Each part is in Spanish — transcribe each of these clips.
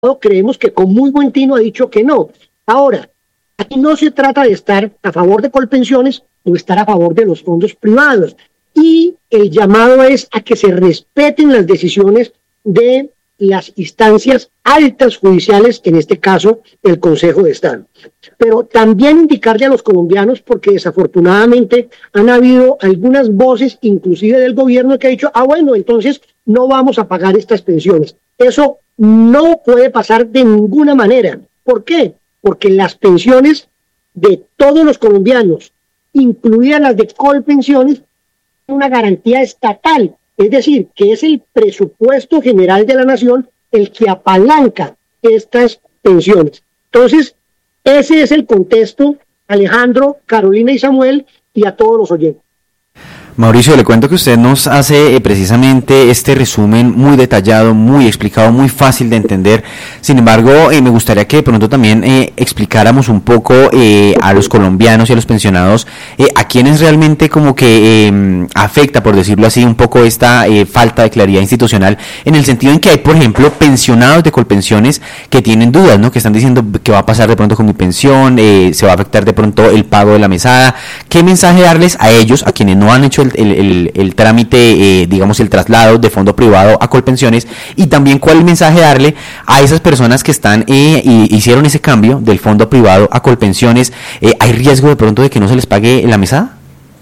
creemos que con muy buen tino ha dicho que no. Ahora, aquí no se trata de estar a favor de Colpensiones o estar a favor de los fondos privados. Y el llamado es a que se respeten las decisiones de las instancias altas judiciales, en este caso el Consejo de Estado. Pero también indicarle a los colombianos, porque desafortunadamente han habido algunas voces, inclusive del gobierno, que ha dicho, bueno, entonces no vamos a pagar estas pensiones. Eso no puede pasar de ninguna manera. ¿Por qué? Porque las pensiones de todos los colombianos, incluidas las de Colpensiones, una garantía estatal, es decir, que es el presupuesto general de la nación el que apalanca estas pensiones. Entonces, ese es el contexto, Alejandro, Carolina y Samuel, y a todos los oyentes. Mauricio, le cuento que usted nos hace precisamente este resumen muy detallado, muy explicado, muy fácil de entender. Sin embargo, me gustaría que de pronto también explicáramos un poco a los colombianos y a los pensionados a quienes realmente como que afecta, por decirlo así, un poco esta falta de claridad institucional, en el sentido en que hay, por ejemplo, pensionados de Colpensiones que tienen dudas, ¿no? Que están diciendo qué va a pasar de pronto con mi pensión, se va a afectar de pronto el pago de la mesada. ¿Qué mensaje darles a ellos, a quienes no han hecho el trámite, digamos el traslado de fondo privado a Colpensiones, y también cuál mensaje darle a esas personas que están hicieron ese cambio del fondo privado a Colpensiones? ¿Hay riesgo de pronto de que no se les pague la mesada?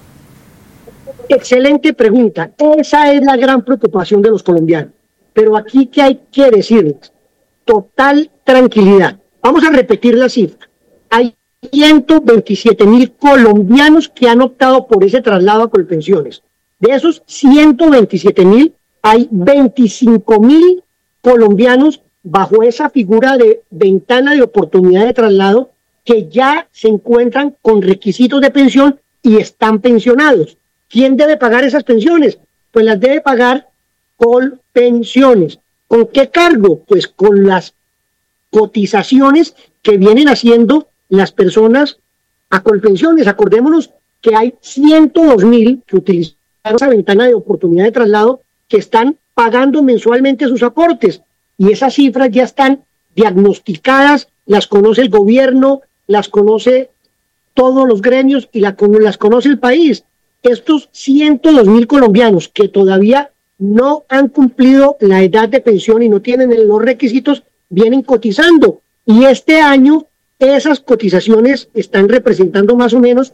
Excelente pregunta. Esa es la gran preocupación de los colombianos. Pero aquí, ¿qué hay que decirles? Total tranquilidad. Vamos a repetir la cifra. Hay 127,000 colombianos que han optado por ese traslado a Colpensiones. De esos 127,000, hay 25,000 colombianos bajo esa figura de ventana de oportunidad de traslado que ya se encuentran con requisitos de pensión y están pensionados. ¿Quién debe pagar esas pensiones? Pues las debe pagar Colpensiones. ¿Con qué cargo? Pues con las cotizaciones que vienen haciendo las personas a Colpensiones. Acordémonos que hay 102,000 que utilizaron esa ventana de oportunidad de traslado que están pagando mensualmente sus aportes, y esas cifras ya están diagnosticadas, las conoce el gobierno, las conoce todos los gremios y las conoce el país. Estos 102,000 colombianos que todavía no han cumplido la edad de pensión y no tienen los requisitos, vienen cotizando, y este año esas cotizaciones están representando más o menos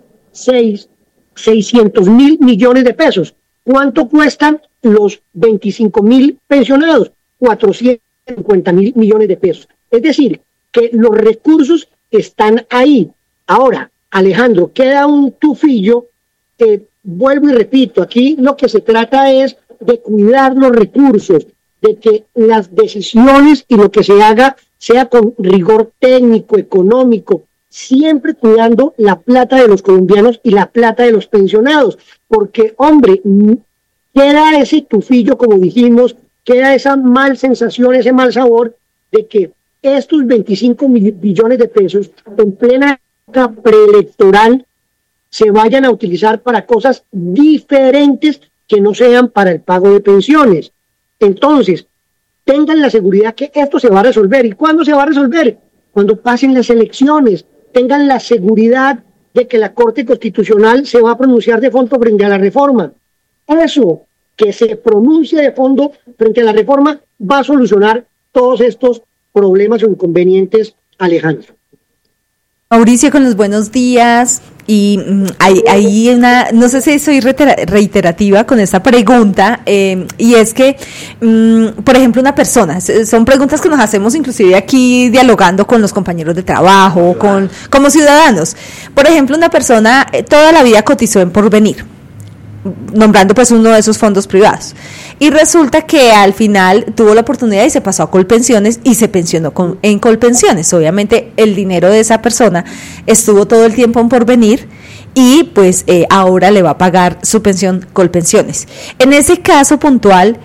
600,000 millones de pesos. ¿Cuánto cuestan los 25,000 pensionados? 450,000 millones de pesos. Es decir, que los recursos están ahí. Ahora, Alejandro, queda un tufillo. Vuelvo y repito, aquí lo que se trata es de cuidar los recursos, de que las decisiones y lo que se haga sea con rigor técnico, económico, siempre cuidando la plata de los colombianos y la plata de los pensionados, porque, hombre, queda ese tufillo, como dijimos, queda esa mal sensación, ese mal sabor de que estos 25 billones de pesos en plena época preelectoral se vayan a utilizar para cosas diferentes que no sean para el pago de pensiones. Entonces, tengan la seguridad que esto se va a resolver. ¿Y cuándo se va a resolver? Cuando pasen las elecciones. Tengan la seguridad de que la Corte Constitucional se va a pronunciar de fondo frente a la reforma. Eso, que se pronuncie de fondo frente a la reforma, va a solucionar todos estos problemas o inconvenientes, Alejandro. Mauricio, con los buenos días. Y hay una, no sé si soy reiterativa con esta pregunta, y es que, por ejemplo, una persona, son preguntas que nos hacemos inclusive aquí dialogando con los compañeros de trabajo, como ciudadanos. Por ejemplo, una persona toda la vida cotizó en Porvenir, nombrando pues uno de esos fondos privados, y resulta que al final tuvo la oportunidad y se pasó a Colpensiones y se pensionó en Colpensiones. Obviamente el dinero de esa persona estuvo todo el tiempo en Porvenir y pues ahora le va a pagar su pensión Colpensiones. En ese caso puntual,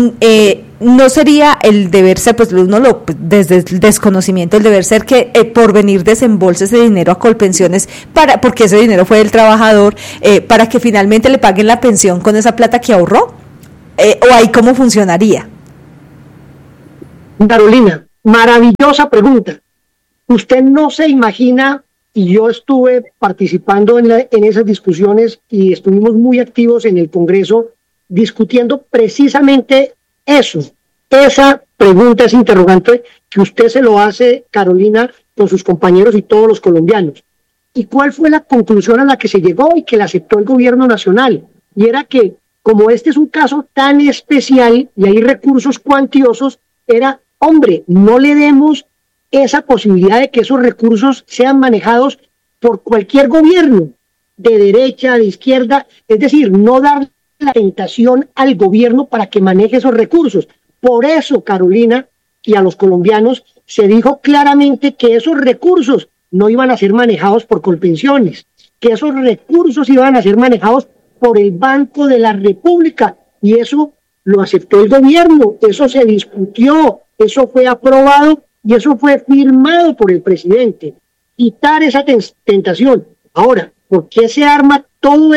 no sería el deber ser, pues uno desde el desconocimiento, el deber ser que Porvenir desembolse ese dinero a Colpensiones porque ese dinero fue del trabajador, para que finalmente le paguen la pensión con esa plata que ahorró, o ahí cómo funcionaría. Carolina, maravillosa pregunta. Usted no se imagina, y yo estuve participando en esas discusiones y estuvimos muy activos en el Congreso discutiendo precisamente eso, esa pregunta, ese interrogante que usted se lo hace, Carolina, con sus compañeros y todos los colombianos. ¿Y cuál fue la conclusión a la que se llegó y que la aceptó el gobierno nacional? Y era que, como este es un caso tan especial y hay recursos cuantiosos, era, hombre, no le demos esa posibilidad de que esos recursos sean manejados por cualquier gobierno, de derecha, de izquierda, es decir, no dar la tentación al gobierno para que maneje esos recursos. Por eso, Carolina, y a los colombianos, se dijo claramente que esos recursos no iban a ser manejados por Colpensiones, que esos recursos iban a ser manejados por el Banco de la República, y eso lo aceptó el gobierno, eso se discutió, eso fue aprobado y eso fue firmado por el presidente. Quitar esa tentación. Ahora, ¿por qué se arma todo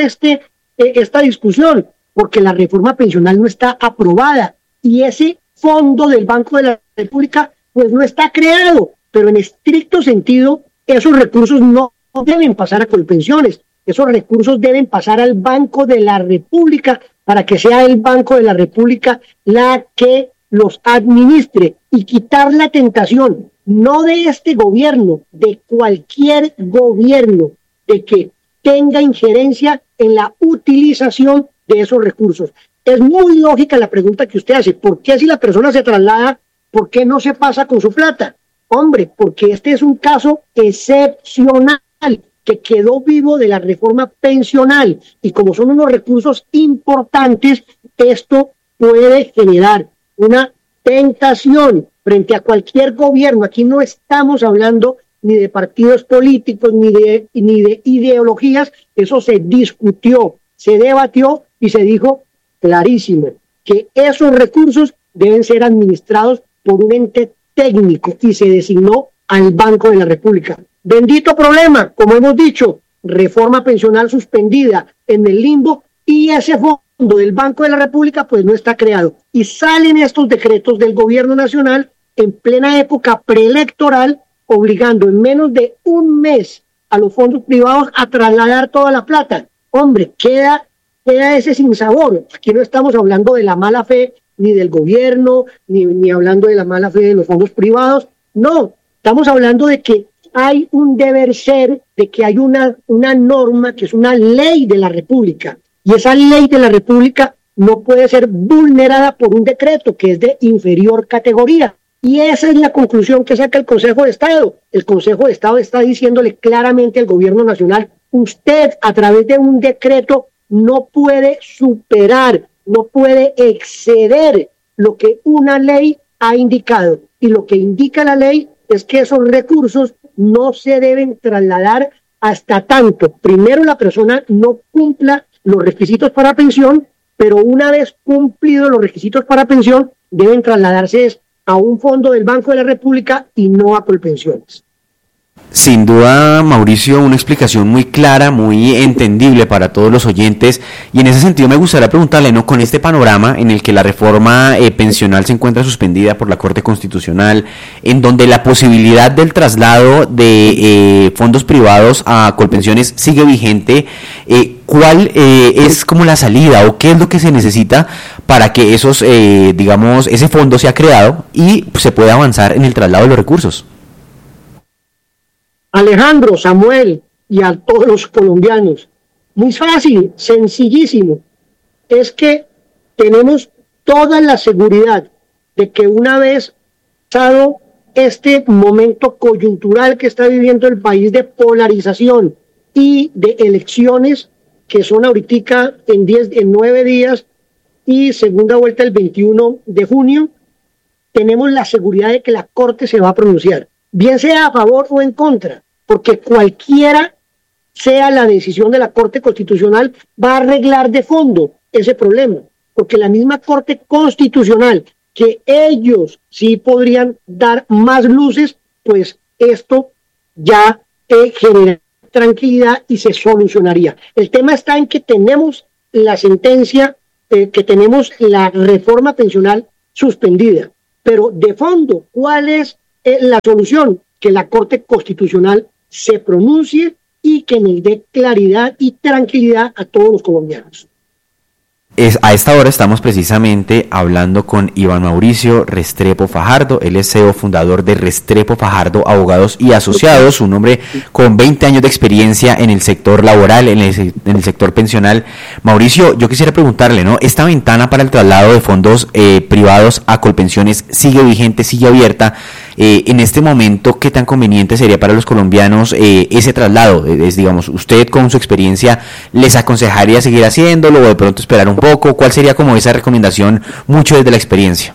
esta discusión? Porque la reforma pensional no está aprobada y ese fondo del Banco de la República pues no está creado, pero en estricto sentido esos recursos no deben pasar a Colpensiones, esos recursos deben pasar al Banco de la República para que sea el Banco de la República la que los administre y quitar la tentación, no de este gobierno, de cualquier gobierno, de que tenga injerencia en la utilización de esos recursos. Es muy lógica la pregunta que usted hace, ¿por qué si la persona se traslada, por qué no se pasa con su plata? Hombre, porque este es un caso excepcional que quedó vivo de la reforma pensional y como son unos recursos importantes, esto puede generar una tentación frente a cualquier gobierno. Aquí no estamos hablando ni de partidos políticos, ni de ideologías. Eso se discutió, se debatió y se dijo clarísimo que esos recursos deben ser administrados por un ente técnico y se designó al Banco de la República. Bendito problema, como hemos dicho, reforma pensional suspendida en el limbo y ese fondo del Banco de la República pues no está creado. Y salen estos decretos del gobierno nacional en plena época preelectoral, obligando en menos de un mes a los fondos privados a trasladar toda la plata. Hombre, queda ese sinsabor. Aquí no estamos hablando de la mala fe ni del gobierno, ni hablando de la mala fe de los fondos privados. No, estamos hablando de que hay un deber ser, de que hay una norma que es una ley de la República. Y esa ley de la República no puede ser vulnerada por un decreto que es de inferior categoría. Y esa es la conclusión que saca el Consejo de Estado. El Consejo de Estado está diciéndole claramente al gobierno nacional, usted a través de un decreto no puede superar, no puede exceder lo que una ley ha indicado. Y lo que indica la ley es que esos recursos no se deben trasladar hasta tanto. Primero la persona no cumpla los requisitos para pensión, pero una vez cumplidos los requisitos para pensión, deben trasladarse a un fondo del Banco de la República y no a Colpensiones. Sin duda, Mauricio, una explicación muy clara, muy entendible para todos los oyentes, y en ese sentido me gustaría preguntarle, ¿no?, con este panorama en el que la reforma pensional se encuentra suspendida por la Corte Constitucional, en donde la posibilidad del traslado de fondos privados a Colpensiones sigue vigente, ¿cuál es como la salida o qué es lo que se necesita para que ese fondo sea creado y se pueda avanzar en el traslado de los recursos? Alejandro, Samuel y a todos los colombianos, muy fácil, sencillísimo, es que tenemos toda la seguridad de que una vez pasado este momento coyuntural que está viviendo el país de polarización y de elecciones que son ahorita en 9 días y segunda vuelta el 21 de junio, tenemos la seguridad de que la Corte se va a pronunciar, bien sea a favor o en contra, porque cualquiera sea la decisión de la Corte Constitucional, va a arreglar de fondo ese problema, porque la misma Corte Constitucional, que ellos sí podrían dar más luces, pues esto ya genera tranquilidad y se solucionaría. El tema está en que tenemos la sentencia, que tenemos la reforma pensional suspendida. Pero de fondo, ¿cuál es la solución? Que la Corte Constitucional se pronuncie y que nos dé claridad y tranquilidad a todos los colombianos. A esta hora estamos precisamente hablando con Iván Mauricio Restrepo Fajardo. Él es CEO fundador de Restrepo Fajardo Abogados y Asociados, un hombre con 20 años de experiencia en el sector laboral, en el sector pensional. Mauricio, yo quisiera preguntarle, ¿no? Esta ventana para el traslado de fondos privados a Colpensiones sigue vigente, sigue abierta. En este momento, ¿qué tan conveniente sería para los colombianos ese traslado? Digamos, usted con su experiencia, ¿les aconsejaría seguir haciéndolo o de pronto esperar un poco? ¿Cuál sería como esa recomendación, mucho desde la experiencia?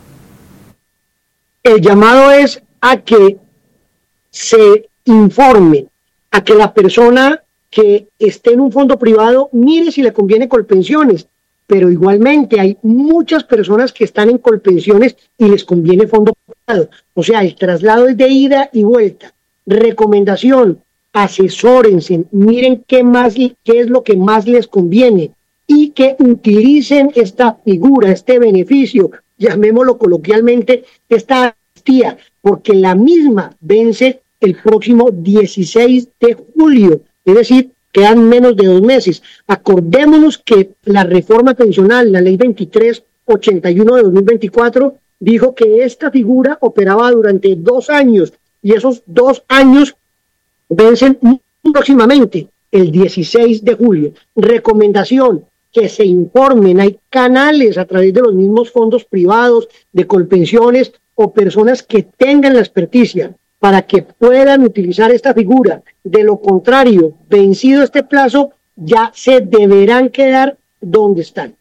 El llamado es a que se informe, a que la persona que esté en un fondo privado mire si le conviene Colpensiones, pero igualmente hay muchas personas que están en Colpensiones y les conviene fondo privado. O sea, el traslado es de ida y vuelta. Recomendación, asesórense, miren qué es lo que más les conviene y que utilicen esta figura, este beneficio, llamémoslo coloquialmente, esta amnistía, porque la misma vence el próximo 16 de julio, es decir, quedan menos de 2 meses. Acordémonos que la reforma pensional, la ley 2381 de 2024, dijo que esta figura operaba durante 2 años y esos 2 años vencen próximamente, el 16 de julio. Recomendación, que se informen, hay canales a través de los mismos fondos privados, de Colpensiones o personas que tengan la experticia para que puedan utilizar esta figura. De lo contrario, vencido este plazo, ya se deberán quedar donde están.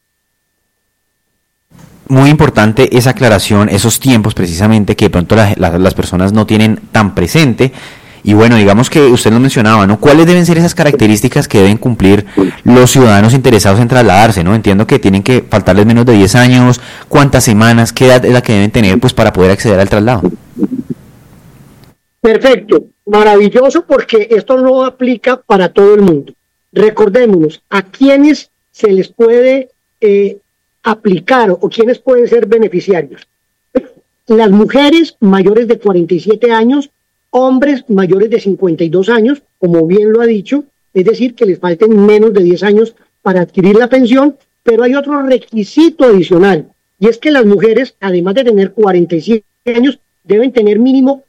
Muy importante esa aclaración, esos tiempos precisamente que de pronto las personas no tienen tan presente. Y bueno, digamos que usted lo mencionaba, ¿no? ¿Cuáles deben ser esas características que deben cumplir los ciudadanos interesados en trasladarse, ¿no? Entiendo que tienen que faltarles menos de 10 años, ¿cuántas semanas, qué edad es la que deben tener pues para poder acceder al traslado? Perfecto, maravilloso, porque esto no aplica para todo el mundo. Recordémonos, a quienes se les puede aplicar o quienes pueden ser beneficiarios. Las mujeres mayores de 47 años, hombres mayores de 52 años, como bien lo ha dicho, es decir, que les falten menos de 10 años para adquirir la pensión, pero hay otro requisito adicional, y es que las mujeres, además de tener 47 años, deben tener mínimo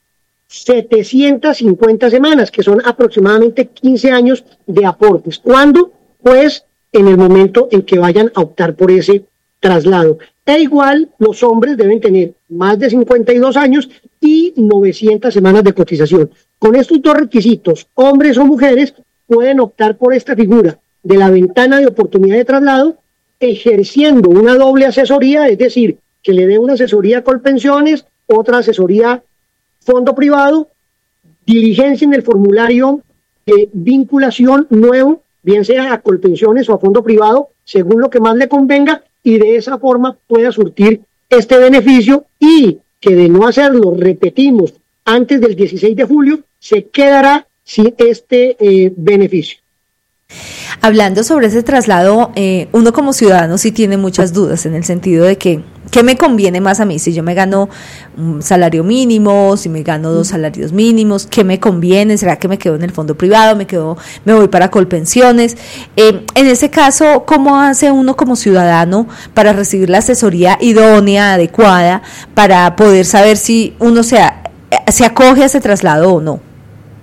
750 semanas, que son aproximadamente 15 años de aportes. ¿Cuándo? Pues en el momento en que vayan a optar por ese traslado. E igual, los hombres deben tener más de 52 años y 900 semanas de cotización. Con estos 2 requisitos, hombres o mujeres pueden optar por esta figura de la ventana de oportunidad de traslado, ejerciendo una doble asesoría, es decir, que le dé una asesoría a Colpensiones, otra asesoría fondo privado, diligencia en el formulario de vinculación nuevo, bien sea a Colpensiones o a fondo privado, según lo que más le convenga, y de esa forma pueda surtir este beneficio, y que de no hacerlo, repetimos, antes del 16 de julio, se quedará sin este beneficio. Hablando sobre ese traslado, uno como ciudadano sí tiene muchas dudas en el sentido de que ¿qué me conviene más a mí? Si yo me gano un salario mínimo, si me gano 2 salarios mínimos, ¿qué me conviene? ¿Será que me quedo en el fondo privado? ¿Me voy para Colpensiones? En ese caso, ¿cómo hace uno como ciudadano para recibir la asesoría idónea, adecuada, para poder saber si uno se acoge a ese traslado o no?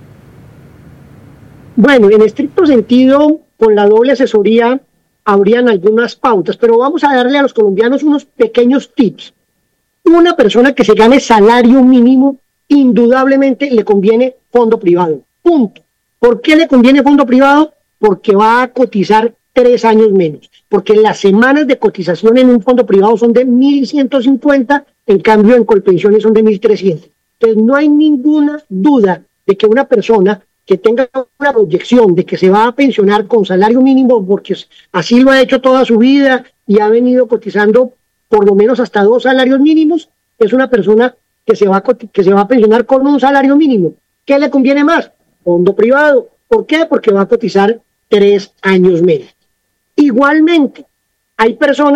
Bueno, en estricto sentido, con la doble asesoría habrían algunas pautas, pero vamos a darle a los colombianos unos pequeños tips. Una persona que se gane salario mínimo, indudablemente le conviene fondo privado, punto. ¿Por qué le conviene fondo privado? Porque va a cotizar 3 años menos, porque las semanas de cotización en un fondo privado son de 1.150, en cambio en Colpensiones son de 1.300. Entonces no hay ninguna duda de que una persona que tenga una proyección de que se va a pensionar con salario mínimo, porque así lo ha hecho toda su vida y ha venido cotizando por lo menos hasta 2 salarios mínimos, es una persona que se va a pensionar con un salario mínimo. ¿Qué le conviene más? Fondo privado. ¿Por qué? Porque va a cotizar 3 años menos. Igualmente, hay personas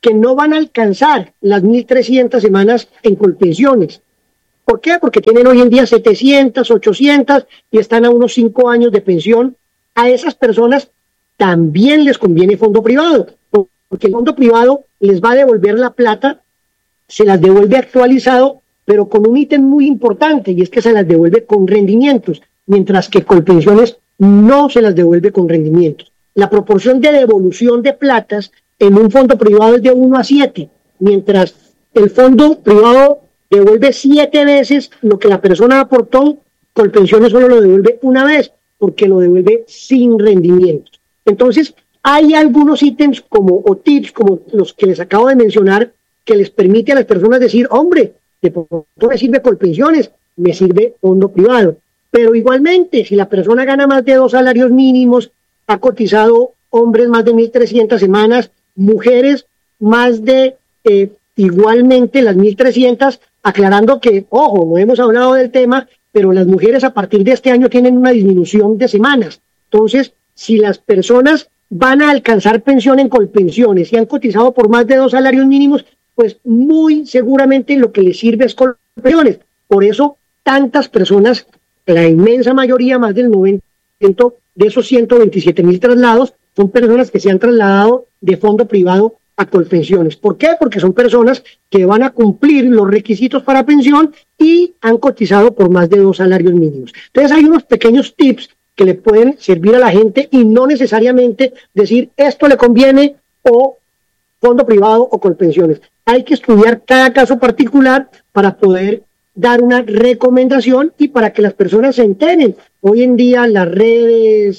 que no van a alcanzar las 1.300 semanas en Colpensiones. ¿Por qué? Porque tienen hoy en día 700, 800 y están a unos 5 años de pensión. A esas personas también les conviene fondo privado, porque el fondo privado les va a devolver la plata, se las devuelve actualizado, pero con un ítem muy importante, y es que se las devuelve con rendimientos, mientras que Colpensiones no se las devuelve con rendimientos. La proporción de devolución de platas en un fondo privado es de 1 a 7, mientras el fondo privado devuelve 7 veces lo que la persona aportó, Colpensiones solo lo devuelve una vez, porque lo devuelve sin rendimientos. Entonces, hay algunos ítems o tips como los que les acabo de mencionar, que les permite a las personas decir, hombre, de pronto me sirve Colpensiones, me sirve fondo privado. Pero igualmente, si la persona gana más de 2 salarios mínimos, ha cotizado hombres más de 1.300 semanas, mujeres más de igualmente las 1.300, aclarando que, ojo, no hemos hablado del tema, pero las mujeres a partir de este año tienen una disminución de semanas. Entonces, si las personas van a alcanzar pensión en Colpensiones y han cotizado por más de 2 salarios mínimos, pues muy seguramente lo que les sirve es Colpensiones. Por eso, tantas personas, la inmensa mayoría, más del 90% de esos 127.000 traslados, son personas que se han trasladado de fondo privado a Colpensiones. ¿Por qué? Porque son personas que van a cumplir los requisitos para pensión y han cotizado por más de 2 salarios mínimos. Entonces hay unos pequeños tips que le pueden servir a la gente y no necesariamente decir esto le conviene o fondo privado o Colpensiones. Hay que estudiar cada caso particular para poder dar una recomendación y para que las personas se enteren. Hoy en día las redes,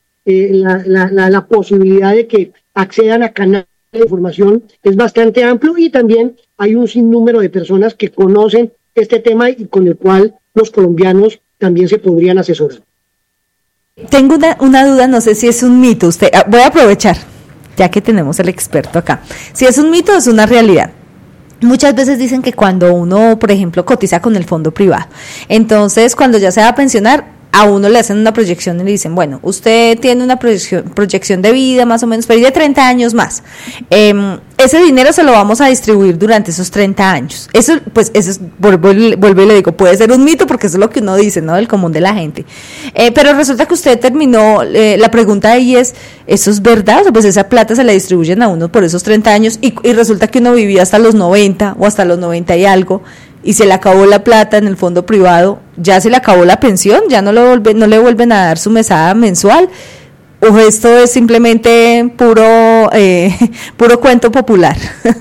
la posibilidad de que accedan a canales de información es bastante amplio y también hay un sinnúmero de personas que conocen este tema y con el cual los colombianos también se podrían asesorar. Tengo una duda, no sé si es un mito. Voy a aprovechar, ya que tenemos el experto acá. Si es un mito o es una realidad. Muchas veces dicen que cuando uno, por ejemplo, cotiza con el fondo privado, entonces cuando ya se va a pensionar, a uno le hacen una proyección y le dicen, bueno, usted tiene una proyección de vida más o menos, pero de 30 años más. Ese dinero se lo vamos a distribuir durante esos 30 años. Eso es, vuelvo y le digo, puede ser un mito porque eso es lo que uno dice, ¿no? Del común de la gente. Pero resulta que usted terminó, la pregunta ahí es, ¿eso es verdad? O sea, pues esa plata se la distribuyen a uno por esos 30 años y resulta que uno vivía hasta los 90 o hasta los 90 y algo, y se le acabó la plata en el fondo privado, ya se le acabó la pensión, ya no le vuelven a dar su mesada mensual, o esto es simplemente puro cuento popular.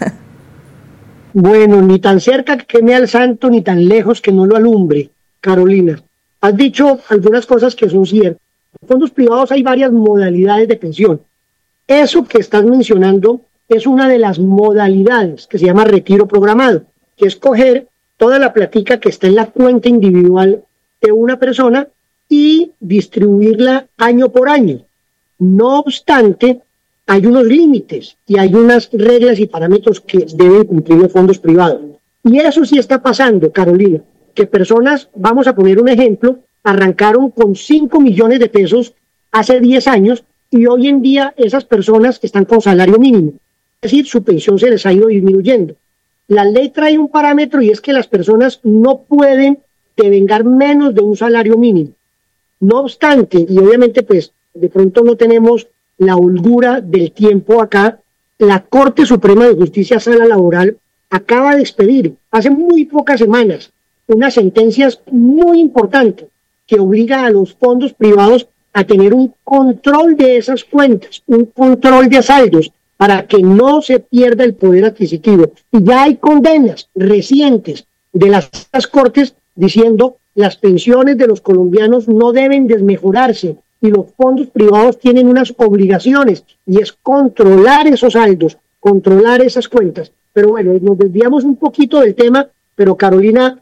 Bueno, ni tan cerca que queme al santo, ni tan lejos que no lo alumbre, Carolina. Has dicho algunas cosas que son ciertas. En fondos privados hay varias modalidades de pensión. Eso que estás mencionando es una de las modalidades que se llama retiro programado, que es coger toda la platica que está en la cuenta individual de una persona y distribuirla año por año. No obstante, hay unos límites y hay unas reglas y parámetros que deben cumplir los fondos privados. Y eso sí está pasando, Carolina, que personas, vamos a poner un ejemplo, arrancaron con 5 millones de pesos hace 10 años y hoy en día esas personas están con salario mínimo. Es decir, su pensión se les ha ido disminuyendo. La ley trae un parámetro y es que las personas no pueden devengar menos de un salario mínimo. No obstante, y obviamente pues de pronto no tenemos la holgura del tiempo acá, la Corte Suprema de Justicia Sala Laboral acaba de expedir hace muy pocas semanas unas sentencias muy importantes que obliga a los fondos privados a tener un control de esas cuentas, un control de saldos, para que no se pierda el poder adquisitivo. Y ya hay condenas recientes de las Cortes diciendo las pensiones de los colombianos no deben desmejorarse y los fondos privados tienen unas obligaciones y es controlar esos saldos, controlar esas cuentas. Pero bueno, nos desviamos un poquito del tema, pero Carolina,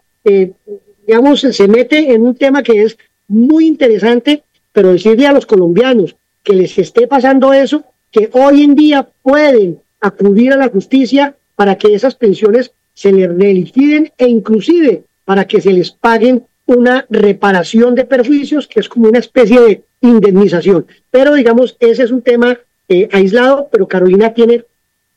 se mete en un tema que es muy interesante, pero decirle a los colombianos que les esté pasando eso, que hoy en día pueden acudir a la justicia para que esas pensiones se les reliquiden e inclusive para que se les paguen una reparación de perjuicios, que es como una especie de indemnización. Pero digamos, ese es un tema aislado, pero Carolina tiene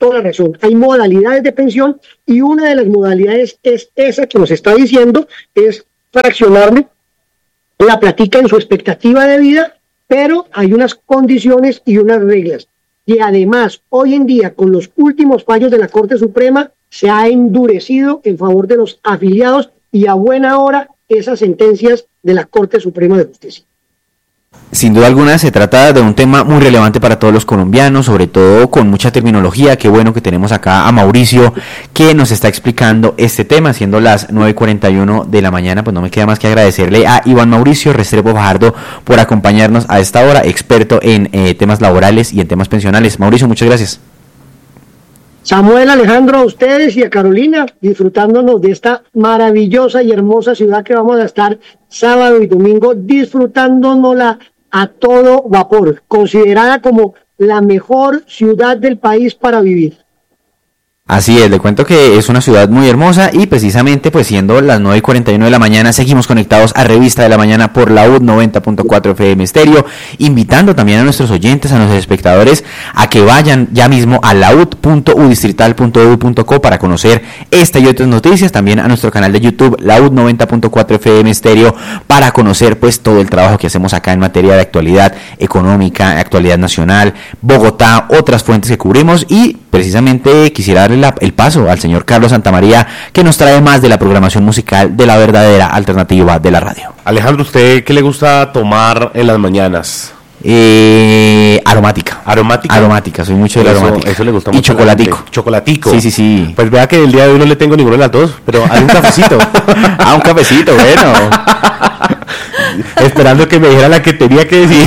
toda la razón. Hay modalidades de pensión y una de las modalidades es esa que nos está diciendo, es fraccionarle la platica en su expectativa de vida, pero hay unas condiciones y unas reglas. Y además, hoy en día, con los últimos fallos de la Corte Suprema, se ha endurecido en favor de los afiliados y a buena hora esas sentencias de la Corte Suprema de Justicia. Sin duda alguna se trata de un tema muy relevante para todos los colombianos, sobre todo con mucha terminología. Qué bueno que tenemos acá a Mauricio que nos está explicando este tema, siendo las 9:41 de la mañana. Pues no me queda más que agradecerle a Iván Mauricio Restrepo Fajardo por acompañarnos a esta hora, experto en temas laborales y en temas pensionales. Mauricio, muchas gracias. Samuel, Alejandro, a ustedes y a Carolina, disfrutándonos de esta maravillosa y hermosa ciudad que vamos a estar sábado y domingo, disfrutándonosla a todo vapor, considerada como la mejor ciudad del país para vivir. Así es, le cuento que es una ciudad muy hermosa y precisamente pues siendo las 9:41 de la mañana seguimos conectados a Revista de la Mañana por la UD 90.4 FM Estéreo, invitando también a nuestros oyentes, a nuestros espectadores a que vayan ya mismo a laud.udistrital.edu.co para conocer esta y otras noticias, también a nuestro canal de YouTube, la UD 90.4 FM Estéreo, para conocer pues todo el trabajo que hacemos acá en materia de actualidad económica, actualidad nacional, Bogotá, otras fuentes que cubrimos y precisamente quisiera darle el paso al señor Carlos Santamaría, que nos trae más de la programación musical de la verdadera alternativa de la radio. Alejandro, ¿usted qué le gusta tomar en las mañanas? Aromática. ¿Aromática? Soy mucho de la aromática. Eso le gusta mucho. Y chocolatico. ¿Chocolatico? Sí. Pues vea que el día de hoy no le tengo ninguno de las dos, pero hay un cafecito. Un cafecito, bueno. Esperando que me dijera la que tenía que decir.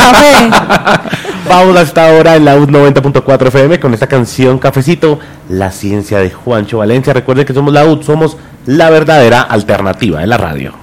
Vamos hasta ahora en la UD 90.4 FM con esta canción Cafecito, la ciencia de Juancho Valencia. Recuerden que somos la UD, somos la verdadera alternativa de la radio.